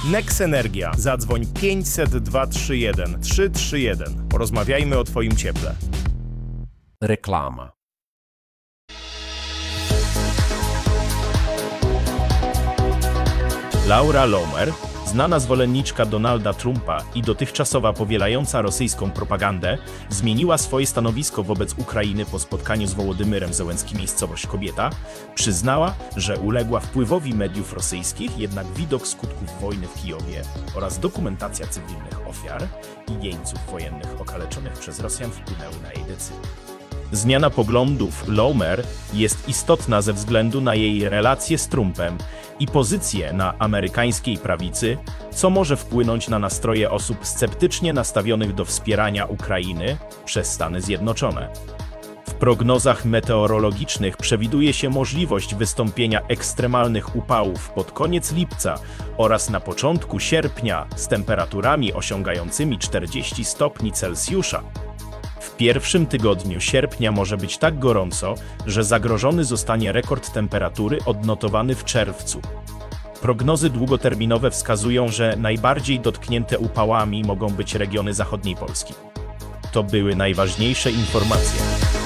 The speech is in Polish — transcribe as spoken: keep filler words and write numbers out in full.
Nex Energia. Zadzwoń pięćset dwa trzy jeden trzy trzy jeden. Porozmawiajmy o Twoim cieple. Reklama. Laura Loomer, znana zwolenniczka Donalda Trumpa i dotychczasowa powielająca rosyjską propagandę, zmieniła swoje stanowisko wobec Ukrainy po spotkaniu z Wołodymyrem Zełenskim. Miejscowość Kobieta przyznała, że uległa wpływowi mediów rosyjskich, jednak widok skutków wojny w Kijowie oraz dokumentacja cywilnych ofiar i jeńców wojennych okaleczonych przez Rosjan wpłynęły na jej decyzję. Zmiana poglądów Loomer jest istotna ze względu na jej relacje z Trumpem i pozycję na amerykańskiej prawicy, co może wpłynąć na nastroje osób sceptycznie nastawionych do wspierania Ukrainy przez Stany Zjednoczone. W prognozach meteorologicznych przewiduje się możliwość wystąpienia ekstremalnych upałów pod koniec lipca oraz na początku sierpnia z temperaturami osiągającymi czterdzieści stopni Celsjusza. W pierwszym tygodniu sierpnia może być tak gorąco, że zagrożony zostanie rekord temperatury odnotowany w czerwcu. Prognozy długoterminowe wskazują, że najbardziej dotknięte upałami mogą być regiony zachodniej Polski. To były najważniejsze informacje.